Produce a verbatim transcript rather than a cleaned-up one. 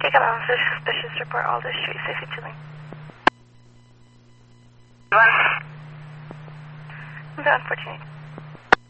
Take an officer suspicious report Alder Street, safety to me. One. The unfortunate.